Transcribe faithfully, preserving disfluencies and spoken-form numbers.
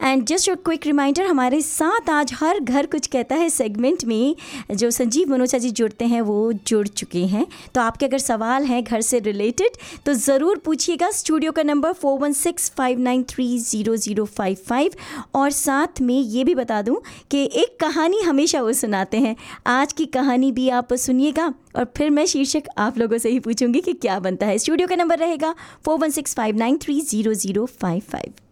And just a quick reminder, हमारे साथ आज हर घर कुछ कहता है सेगमेंट में जो संजीव मनोचा जी जुड़ते हैं वो जुड़ चुके हैं। तो आपके अगर सवाल हैं घर से रिलेटेड तो ज़रूर पूछिएगा। स्टूडियो का number four one six five nine three zero zero five five. और साथ में ये भी बता दूं कि एक कहानी हमेशा वो सुनाते हैं। आज की कहानी भी आप सुनिएगा और फिर मैं शीर्षक आप लोगों से ही पूछूंगी कि क्या बनता है। स्टूडियो का नंबर रहेगा four one six five nine three zero zero five five.